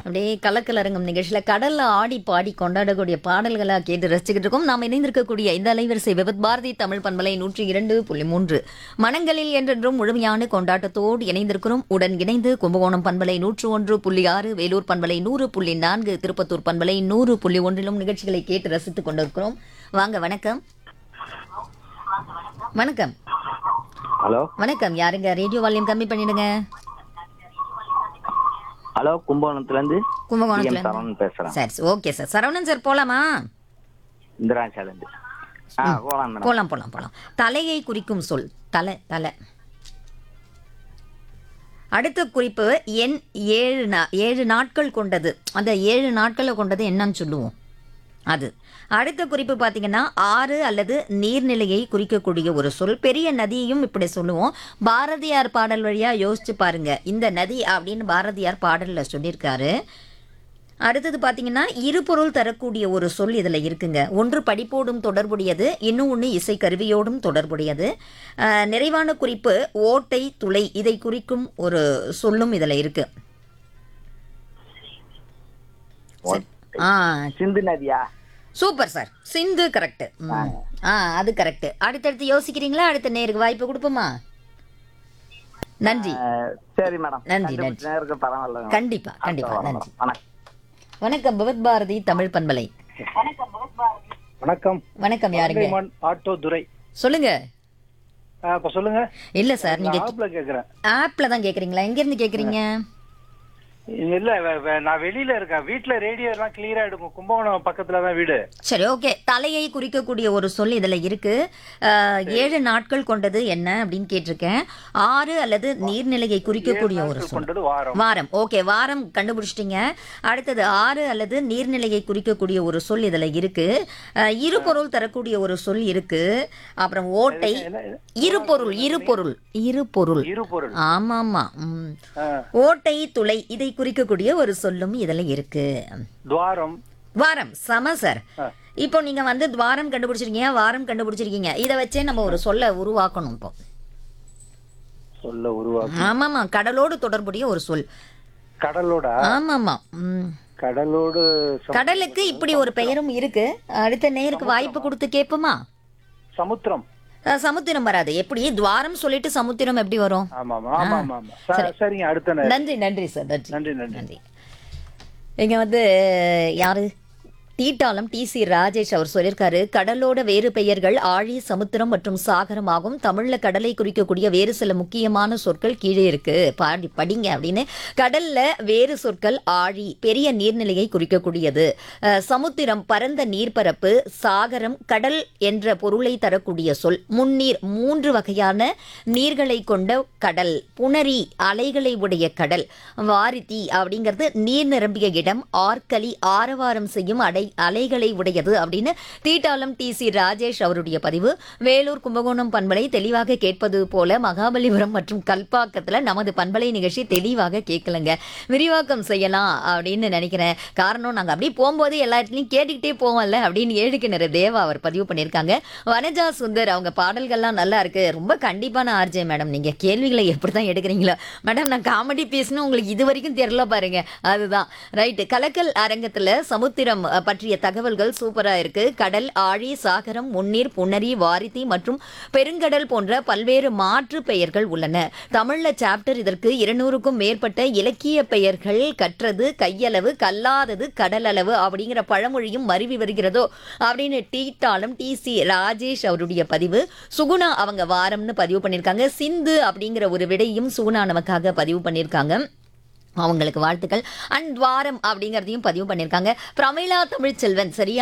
அப்படியே கலக்கலரங்கம் நிகழ்ச்சியில் கடல்ல ஆடி பாடி கொண்டாடக்கூடிய பாடல்களாக கேட்டு ரசிச்சுக்கிட்டு இருக்கோம். நாம் இணைந்திருக்கக்கூடிய இந்த அலைவரிசை விபத் பாரதி தமிழ் பண்பலை 102.3 மனங்களில் என்றென்றும் முழுமையான கொண்டாட்டத்தோடு இணைந்திருக்கிறோம். உடன் இணைந்து கும்பகோணம் பண்பலை 101.6, வேலூர் பண்பலை 100.4, திருப்பத்தூர் பண்பலை 100.1 நிகழ்ச்சிகளை கேட்டு ரசித்துக் கொண்டிருக்கிறோம். வாங்க, வணக்கம். வணக்கம். ஹலோ வணக்கம். யாருங்க? ரேடியோ வால்யூம் கம்மி பண்ணிடுங்க. ஹலோ, கும்பகோணத்துல இருந்து கும்பகோணத்துல சரவணன் பேசுறேன். சரி, ஓகே சார். சரவணன் சார், போலாமா? இந்திராஞ்சால இருந்து போலாம் மேடம். போலாம் போலாம் போலாம். தலையை குறிக்கும் சொல் தலை. தலை. அடுத்த குறிப்பு எண் 7 நாட்கள் கொண்டது. அந்த 7 நாட்களை கொண்டது என்னன்னு சொல்லுவோம் அது. அடுத்த குறிப்பு பார்த்தீங்கன்னா 6 அல்லது நீர்நிலையை குறிக்கக்கூடிய ஒரு சொல். பெரிய நதியையும் இப்படி சொல்லுவோம். பாரதியார் பாடல் வழியாக யோசிச்சு பாருங்க. இந்த நதி அப்படின்னு பாரதியார் பாடலில் சொல்லியிருக்காரு. அடுத்தது பார்த்தீங்கன்னா இருபொருள் தரக்கூடிய ஒரு சொல் இதில் இருக்குங்க. ஒன்று படிப்போடும் தொடர்புடையது, இன்னும் ஒன்று இசைக்கருவியோடும் தொடர்புடையது. நிறைவான குறிப்பு ஓட்டை, துளை, இதை குறிக்கும் ஒரு சொல்லும் இதில் இருக்கு. சிந்து நதியா? சூப்பர் சார், சிந்து கரெக்ட். அது கரெக்ட். அடுத்தடுத்து யோசிக்கிறீங்களா? அடுத்த நேருக்கு வாய்ப்பு கொடுப்போமா? நன்றி. சரி மேடம், நன்றி நன்றி. பரவாயில்ல, கண்டிப்பா கண்டிப்பா. நன்றி. வணக்கம். வணக்கம். விபத் பாரதி தமிழ் பண்பலை. வணக்கம். வணக்கம். யாருங்க? ஆட்டோ துரை. சொல்லுங்க. இப்ப சொல்லுங்க. இல்ல சார், நீங்க ஆப்ல கேக்குறேன். ஆப்ல தான் கேக்குறீங்களா? எங்க இருந்து கேக்குறீங்க? இல்ல, நான் வெளியில இருக்கேன். வீட்டுல ரேடியோ எல்லாம் கிளியரா எடுக்கும். கும்பகோணம் பக்கத்துல தான் வீடு. சரி, ஓகே. தலையை குறிக்கக்கூடிய ஒரு சொல் இதுல இருக்கு. 7 நாட்கள் கொண்டது என்ன அப்படின்னு கேட்டிருக்கேன். 6 அல்லது நீர்நிலையை குறிக்கக்கூடிய ஒரு சொல். கொண்டது வாரம். வாரம். ஓகே, வாரம் கண்டுபிடிச்சிட்டீங்க. அடுத்தது 6 அல்லது நீர்நிலையை குறிக்கக்கூடிய ஒரு சொல் இதுல இருக்கு. இருபொருள் தரக்கூடிய ஒரு சொல் இருக்கு. அப்புறம் ஓட்டை. இருபொருள். இருபொருள். இருபொருள். இருபொருள். ஆமாமா. ஓட்டை, துளை, இதை குறிக்கக்கூடிய ஒரு சொல்லும் இதுல இருக்கு. துவாரம். வாரம். சம சார். இப்போ நீங்க வந்து துவாரம் கண்டுபிடிச்சிருக்கீங்க, வாரம் கண்டுபிடிச்சிருக்கீங்க. இதை வச்சே நம்ம ஒரு சொல்ல உருவாக்கணும் இப்போ. சொல்ல உருவாக்கும். ஆமாமா, கடலோடு தொடர்புடைய ஒரு சொல். கடலோட. ஆமாமா. கடலோடு. கடலுக்கு இப்படி ஒரு பெயரும் இருக்கு. அடுத்த நேருக்கு வாய்ப்பு கொடுத்து கேட்போமா? சமுத்திரம். சமுத்திரம் வராது. எப்படி துவாரம் சொல்லிட்டு சமுத்திரம் எப்படி வரும்? ஆமா ஆமா ஆமா ஆமா. சரிங்க, அடுத்த நன்றி நன்றி சார். நன்றி நன்றி நன்றி. நன்றி. இங்க வந்து யாரு? தீட்டாளம் டி.சி. ராஜேஷ் அவர் சொல்லியிருக்காரு, கடலோட வேறு பெயர்கள் ஆழி, சமுத்திரம் மற்றும் சாகரம் ஆகும். தமிழ்ல கடலை குறிக்கக்கூடிய வேறு சில முக்கியமான சொற்கள் கீழே இருக்கு, படிங்க அப்படின்னு. கடல்ல வேறு சொற்கள் ஆழி, பெரிய நீர்நிலையை குறிக்கக்கூடியது. சமுத்திரம், பரந்த நீர்ப்பரப்பு. சாகரம், கடல் என்ற பொருளை தரக்கூடிய சொல். முன்னீர், 3 வகையான நீர்களை கொண்ட கடல். புணரி, அலைகளை உடைய கடல். வாரிதி அப்படிங்கிறது நீர் நிரம்பிய இடம். ஆற்களி, ஆரவாரம் செய்யும் அலைகளை உடையது அப்படின்னு தீட்டாளம் டி.சி. ராஜேஷ் அவருடைய பதிவு. வேலூர் கும்பகோணம் பண்பலை தெளிவாக கேட்பது போல மகாபலிபுரம் மற்றும் கல்பாக்கத்துல நமது பண்பலை நிகழ்ச்சி தெளிவாக கேட்கலங்க. விரிவாக்கம் செய்யலாம் அப்படின்னு நினைக்கிறேன். காரணம், நாங்க அப்படியே போகும்போது எல்லா இடத்துலையும் கேட்டுக்கிட்டே போவோம்ல அப்படின்னு 7 கிணறு தேவா அவர் பதிவு பண்ணியிருக்காங்க. வனஜா சுந்தர், அவங்க பாடல்கள்லாம் நல்லா இருக்கு. ரொம்ப கண்டிப்பான ஆர்ஜே மேடம், நீங்க கேள்விகளை எப்படிதான் எடுக்கிறீங்களோ மேடம். நான் காமெடி பேசணும் உங்களுக்கு இது வரைக்கும் தெரியல பாருங்க. அதுதான் ரைட்டு. கலக்கல் அரங்கத்துல சமுத்திரம் பற்றிய தகவல்கள் சூப்பரா இருக்கு. கடல், ஆழி, சாகரம், முன்னீர், புணரி, வாரிதி மற்றும் பெருங்கடல் போன்ற பல்வேறு மாற்று பெயர்கள் உள்ளன. தமிழ்ல சாப்டர் இதற்கு 200க்கும் மேற்பட்ட இலக்கிய பெயர்கள். கற்றது கையளவு, கல்லாதது கடலளவு அப்படிங்கிற பழமொழியும் மருவி வருகிறதோ அப்படின்னு தீட்டாளம் டி.சி. ராஜேஷ் அவருடைய பதிவு. சுகுணா அவங்க வாரம்னு பதிவு பண்ணியிருக்காங்க. சிந்து அப்படிங்கிற ஒரு விடையும் சுகுணா நமக்காக பதிவு பண்ணியிருக்காங்க. அவங்களுக்கு வாழ்த்துக்கள். அண்ட் துவாரம் அப்படிங்கிறதையும் பதிவு பண்ணியிருக்காங்க. பிரமிளா தமிழ்ச்செல்வன் சரியா